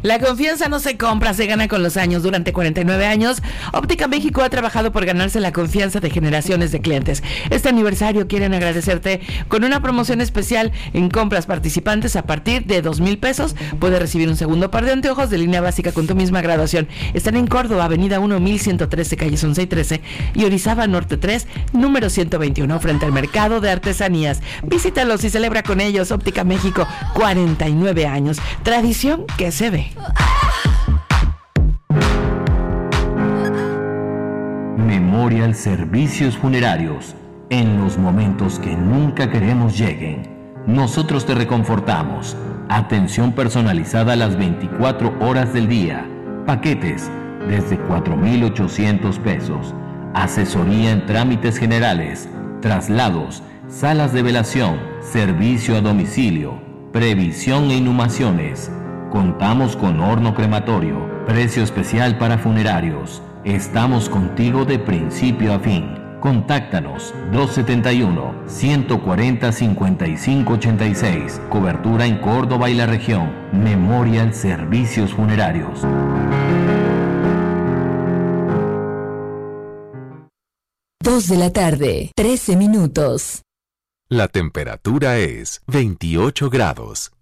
La confianza no se compra, se gana con los años. Durante 49 años, Óptica México ha trabajado por ganarse la confianza de generaciones de clientes. Este aniversario quieren agradecerte con una promoción especial en compras participantes a partir de 2,000 pesos. Puedes recibir un segundo par de anteojos de línea básica con tu misma graduación. Están en Córdoba, Avenida 1, 1113, calle 11 y 13, y Orizaba Norte 3, número 121, frente al Mercado de Artesanías. Visítalos y celebra con ellos. Óptica México, 49 años. Tradición que se ve. Memorial Servicios Funerarios. En los momentos que nunca queremos lleguen, nosotros te reconfortamos. Atención personalizada las 24 horas del día. Paquetes desde 4,800 pesos. Asesoría en trámites generales, traslados, salas de velación, servicio a domicilio, previsión e inhumaciones. Contamos con horno crematorio, precio especial para funerarios. Estamos contigo de principio a fin. Contáctanos 271-140-5586. Cobertura en Córdoba y la región. Memorial Servicios Funerarios. Dos de la tarde, 13 minutos. La temperatura es 28 grados.